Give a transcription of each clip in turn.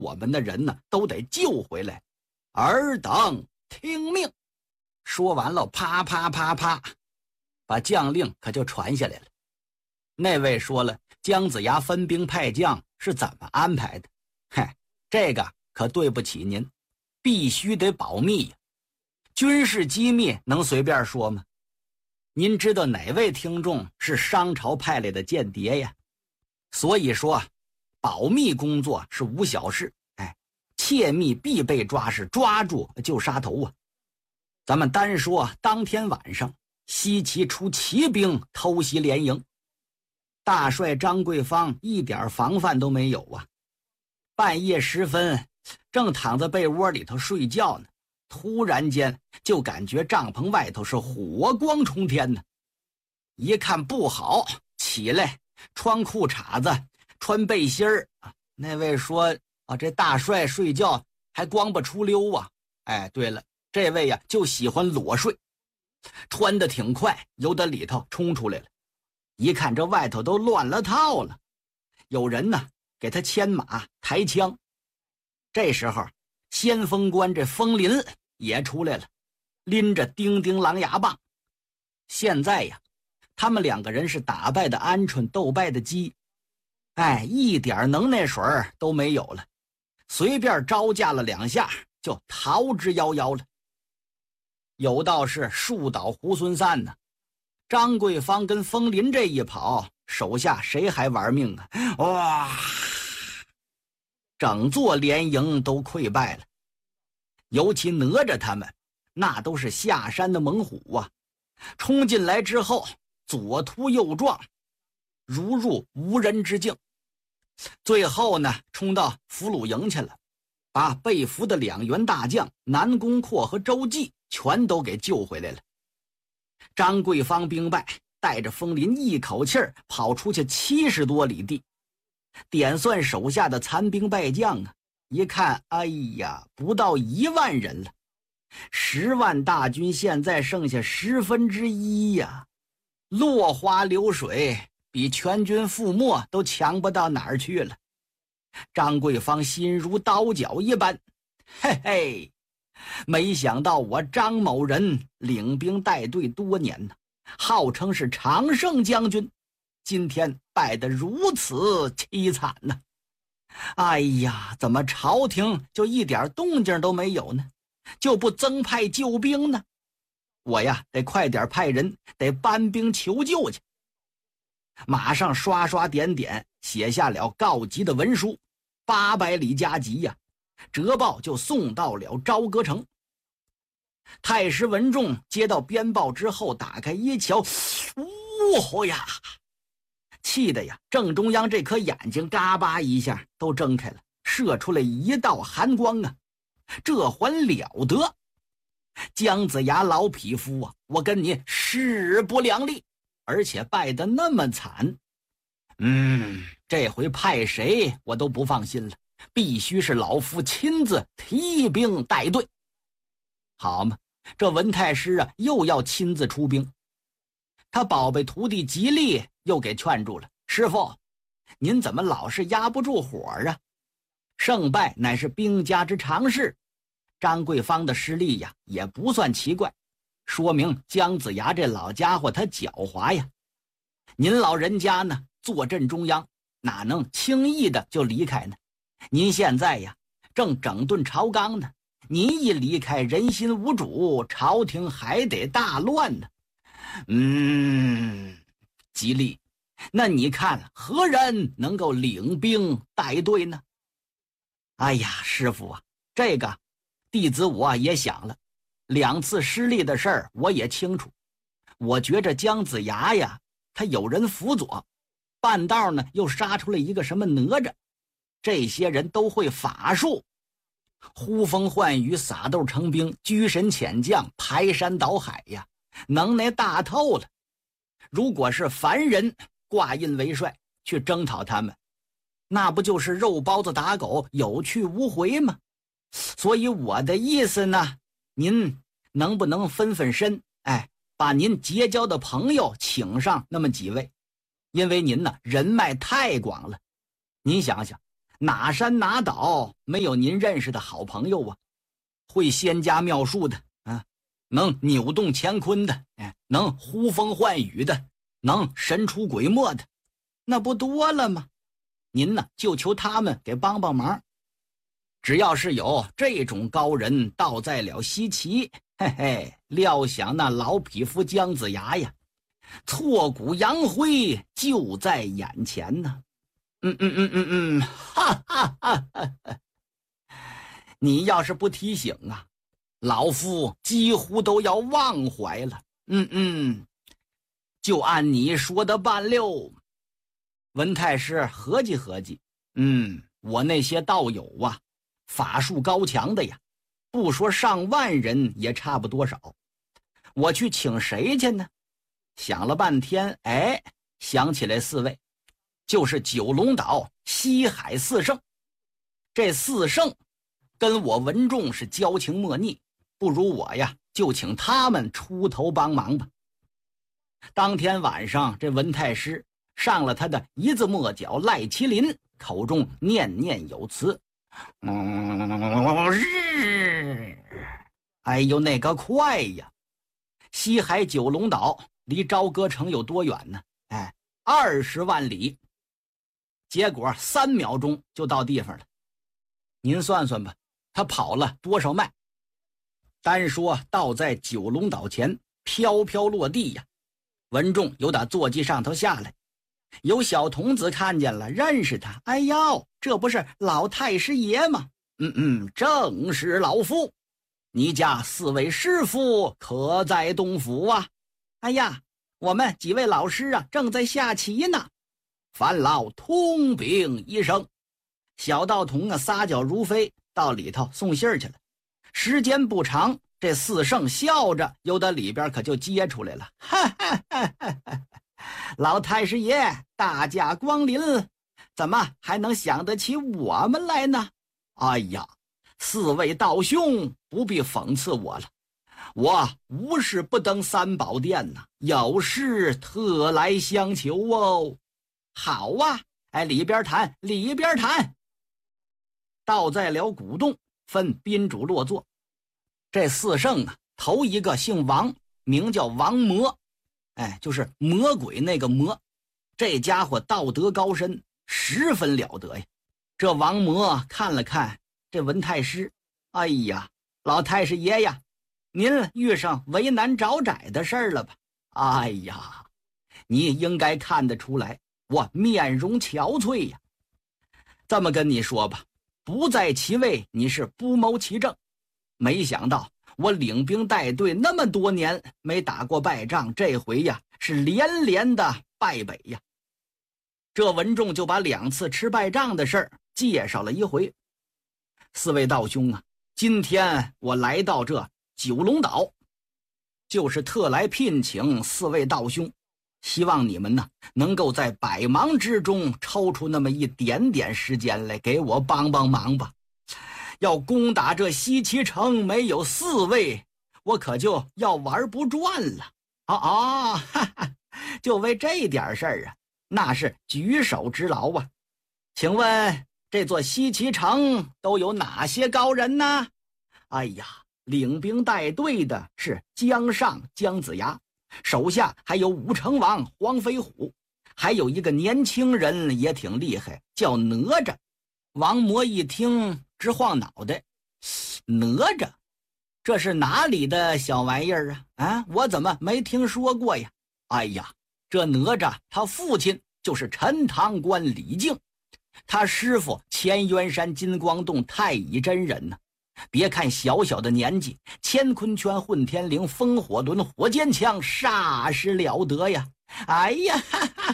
我们的人呢都得救回来，尔等听命。说完了，啪啪啪啪，把将令可就传下来了。那位说了，姜子牙分兵派将是怎么安排的？嗨，这个可对不起您，必须得保密呀。军事机密能随便说吗？您知道哪位听众是商朝派来的间谍呀？所以说，保密工作是无小事，切密必被抓，是抓住就杀头啊！咱们单说当天晚上，西岐出骑兵偷袭连营，大帅张桂芳一点防范都没有啊！半夜时分，正躺在被窝里头睡觉呢，突然间就感觉帐篷外头是火光冲天呢。一看不好，起来穿裤衩子，穿背心儿啊。那位说啊，这大帅睡觉还光不出溜啊。对了，这位呀就喜欢裸睡，穿得挺快，由得里头冲出来了。一看这外头都乱了套了，有人呢给他牵马抬枪。这时候先锋官这风林也出来了，拎着叮叮狼牙棒。现在呀，他们两个人是打败的鹌鹑，斗败的鸡，一点能耐水都没有了，随便招架了两下就逃之夭夭了。有道是树倒猢狲散呢，张桂芳跟风林这一跑，手下谁还玩命啊？哇！整座连营都溃败了，尤其哪吒他们，那都是下山的猛虎啊！冲进来之后，左突右撞，如入无人之境。最后呢，冲到俘虏营去了，把被俘的两员大将南宫阔和周济全都给救回来了。张桂芳兵败，带着风林一口气儿跑出去70多里地，点算手下的残兵败将啊，一看，哎呀，不到1万人了，10万大军现在剩下1/10呀，落花流水，比全军覆没都强不到哪儿去了。张桂芳心如刀绞一般，嘿嘿，没想到我张某人领兵带队多年呢，号称是常胜将军，今天败得如此凄惨呢！哎呀，怎么朝廷就一点动静都没有呢？就不增派救兵呢？我呀，得快点派人，得搬兵求救去。马上刷刷点点写下了告急的文书，800里加急呀，折报就送到了朝歌城。太师文仲接到鞭报之后，打开一瞧，呜呀，气得呀，正中央这颗眼睛嘎巴一下都睁开了，射出来一道寒光啊！这还了得！姜子牙老匹夫啊，我跟你势不两立，而且败得那么惨，这回派谁我都不放心了，必须是老夫亲自提兵带队。好嘛，这文太师啊又要亲自出兵。他宝贝徒弟吉利又给劝住了，师父，您怎么老是压不住火啊？胜败乃是兵家之常事，张桂芳的失利呀也不算奇怪，说明姜子牙这老家伙他狡猾呀。您老人家呢坐镇中央，哪能轻易的就离开呢？您现在呀正整顿朝纲呢，您一离开，人心无主，朝廷还得大乱呢。吉利，那你看何人能够领兵带队呢？哎呀，师父啊，这个弟子我也想了，2次失利的事儿我也清楚。我觉着姜子牙呀，他有人辅佐，半道呢又杀出来一个什么哪吒，这些人都会法术，呼风唤雨，撒豆成兵，居神遣将，排山倒海呀，能耐大透了。如果是凡人挂印为帅去征讨他们，那不就是肉包子打狗，有去无回吗？所以我的意思呢，您能不能分分身，把您结交的朋友请上那么几位，因为您呢人脉太广了。您想想， 哪山哪岛没有您认识的好朋友啊？会仙家妙术的啊，能扭动乾坤的，能呼风唤雨的，能神出鬼没的，那不多了吗？您呢，就求他们给帮帮忙。只要是有这种高人到在了西岐，嘿嘿，料想那老匹夫姜子牙呀，挫骨扬灰就在眼前呢。哈哈哈哈！你要是不提醒啊，老夫几乎都要忘怀了。就按你说的办溜。文太师合计合计，我那些道友啊，法术高强的呀，不说上万人也差不多少。我去请谁去呢？想了半天，想起来4位，就是九龙岛西海4圣。这4圣跟我文仲是交情莫逆，不如我呀就请他们出头帮忙吧。当天晚上，这文太师上了他的一字末脚赖麒麟，口中念念有词。哎呦，那个快呀！西海九龙岛离朝歌城有多远呢？20万里。结果3秒钟就到地方了。您算算吧，他跑了多少迈？单说倒在九龙岛前，飘飘落地呀。文仲有打坐骑上头下来，有小童子看见了，认识他。哎呦，这不是老太师爷吗？正是老夫。你家4位师傅可在东府啊？哎呀，我们几位老师啊，正在下棋呢。烦劳通禀一声。小道童啊，撒脚如飞到里头送信去了。时间不长，这4圣笑着由得里边可就接出来了。老太师爷大驾光临，怎么还能想得起我们来呢？哎呀，4位道兄不必讽刺我了，我无事不登3宝殿呢，有事特来相求哦。好啊，里边谈，里边谈。到在了古洞，分宾主落座。这4圣啊，头一个姓王，名叫王魔，就是魔鬼那个魔。这家伙道德高深，十分了得呀。这王魔看了看这文太师，哎呀，老太师爷呀，您遇上为难找窄的事儿了吧？哎呀，你应该看得出来，我面容憔悴呀。这么跟你说吧，不在其位，你是不谋其政。没想到我领兵带队那么多年没打过败仗，这回呀是连连的败北呀。这文仲就把2次吃败仗的事儿介绍了一回。4位道兄啊，今天我来到这九龙岛，就是特来聘请4位道兄，希望你们呢能够在百忙之中抽出那么一点点时间来给我帮帮忙吧。要攻打这西岐城，没有4位，我可就要玩不转了。就为这点事儿啊，那是举手之劳啊。请问这座西岐城都有哪些高人呢？哎呀，领兵带队的是姜尚姜子牙，手下还有武成王黄飞虎，还有一个年轻人也挺厉害，叫哪吒。王魔一听直晃脑袋，哪吒，这是哪里的小玩意儿啊？我怎么没听说过呀？哎呀，这哪吒他父亲就是陈塘关李靖，他师傅乾元山金光洞太乙真人呢。别看小小的年纪，乾坤圈混天绫风火轮火尖枪煞是了得呀。哎呀，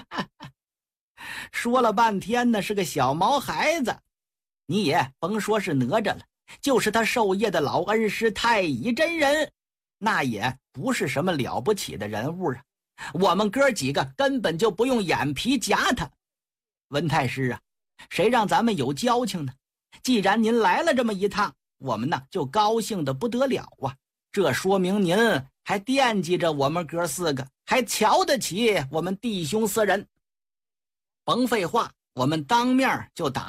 说了半天呢是个小毛孩子。你也甭说是哪吒了，就是他授业的老恩师太乙真人，那也不是什么了不起的人物啊。我们哥几个根本就不用眼皮夹他。文太师啊，谁让咱们有交情呢？既然您来了这么一趟，我们呢就高兴的不得了啊。这说明您还惦记着我们哥4个，还瞧得起我们弟兄4人。甭废话，我们当面就答应。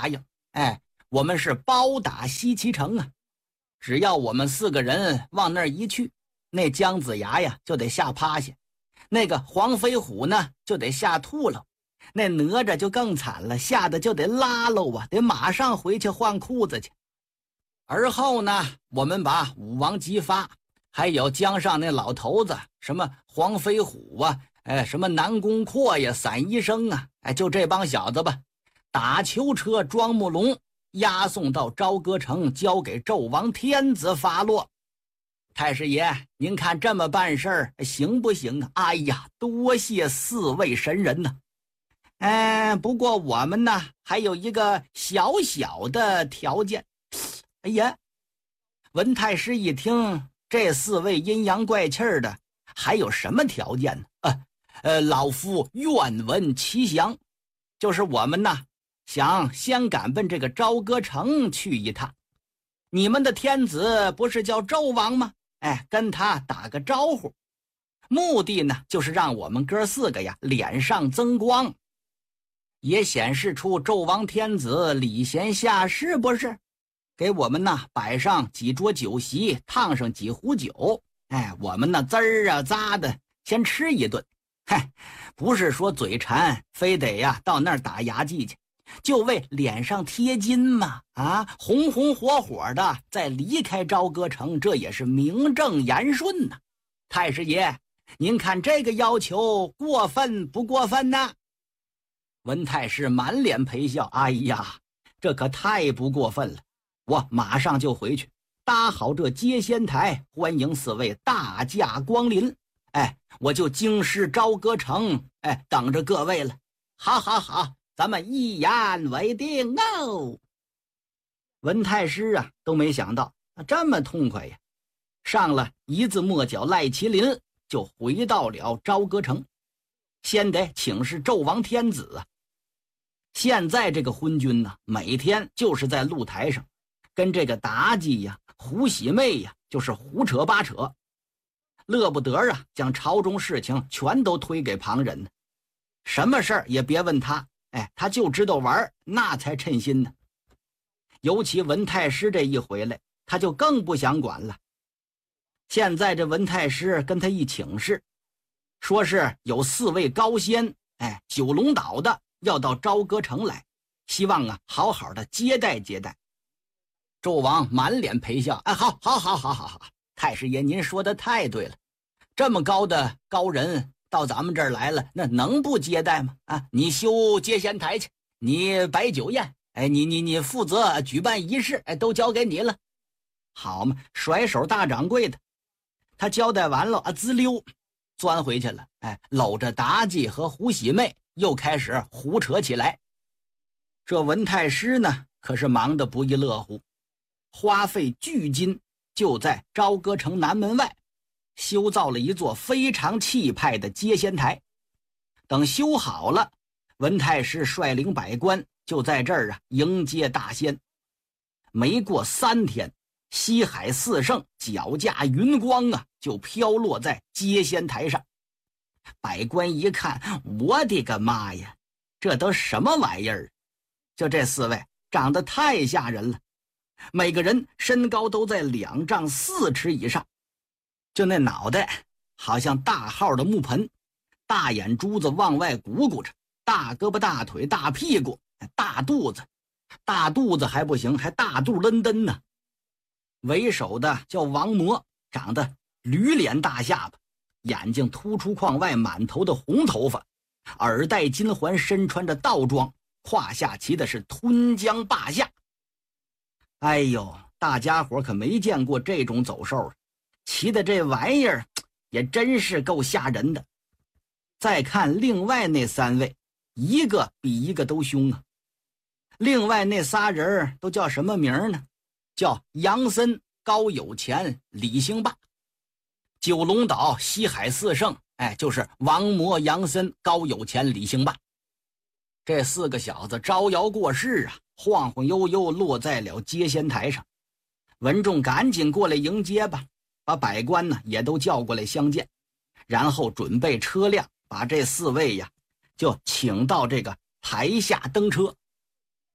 我们是包打西岐城啊！只要我们4个人往那儿一去，那姜子牙呀就得吓趴下，那个黄飞虎呢就得吓吐了，那哪吒就更惨了，吓得就得拉喽啊，得马上回去换裤子去。而后呢，我们把武王姬发，还有江上那老头子，什么黄飞虎啊，什么南宫阔呀、散医生啊，就这帮小子吧，打囚车装木龙，押送到朝歌城，交给纣王天子发落。太师爷，您看这么办事儿行不行啊？哎呀，多谢4位神人呢。不过我们呢还有一个小小的条件。哎呀，文太师一听这4位阴阳怪气的，还有什么条件呢？老夫愿闻其详。就是我们呢想先赶奔这个朝歌城去一趟，你们的天子不是叫纣王吗？跟他打个招呼，目的呢就是让我们哥4个呀脸上增光，也显示出纣王天子礼贤下士，不是？给我们呢摆上几桌酒席，烫上几壶酒，我们呢滋儿啊咂的先吃一顿。不是说嘴馋非得呀到那儿打牙祭去，就为脸上贴金嘛，红红火火的再离开朝歌城，这也是名正言顺呐。太师爷，您看这个要求过分不过分呢？文太师满脸陪笑，哎呀，这可太不过分了，我马上就回去搭好这接仙台，欢迎4位大驾光临。我就京师朝歌城，等着各位了。好好好，咱们一言为定哦。文太师啊都没想到这么痛快呀，上了一字墨角赖麒麟，就回到了朝歌城，先得请示纣王天子啊。现在这个昏君呢，每天就是在露台上跟这个妲己呀、胡喜妹呀就是胡扯八扯，乐不得啊，将朝中事情全都推给旁人呢。什么事儿也别问他，他就知道玩，那才称心呢。尤其文太师这一回来，他就更不想管了。现在这文太师跟他一请示，说是有4位高仙，九龙岛的要到朝歌城来，希望啊好好的接待接待。纣王满脸陪笑，好，太师爷您说的太对了，这么高的高人到咱们这儿来了，那能不接待吗？你修接仙台去，你摆酒宴，你负责举办仪式，都交给你了。好嘛，甩手大掌柜的，他交代完了滋溜钻回去了，搂着妲己和胡喜妹又开始胡扯起来。这文太师呢可是忙得不亦乐乎，花费巨金就在朝歌城南门外修造了一座非常气派的接仙台。等修好了，文太师率领百官就在这儿迎接大仙。没过3天，西海4圣脚驾云光就飘落在接仙台上。百官一看，我的个妈呀，这都什么玩意儿？就这4位长得太吓人了，每个人身高都在2丈4尺以上，就那脑袋好像大号的木盆，大眼珠子往外鼓鼓着，大胳膊大腿大屁股大肚子还不行，还大肚楞登呢。为首的叫王魔，长得驴脸大下巴，眼睛突出眶外，满头的红头发，耳戴金环，身穿着道装，胯下骑的是吞江霸下。哎呦，大家伙可没见过这种走兽，骑的这玩意儿也真是够吓人的。再看另外那3位，一个比一个都凶啊。另外那仨人都叫什么名呢？叫杨森、高有钱、李兴霸。九龙岛西海4圣，就是王魔、杨森、高有钱、李兴霸。这4个小子招摇过市晃晃悠悠落在了接仙台上。文仲赶紧过来迎接吧，把百官呢也都叫过来相见，然后准备车辆，把这4位就请到这个台下登车。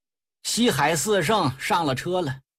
西海四圣上了车了，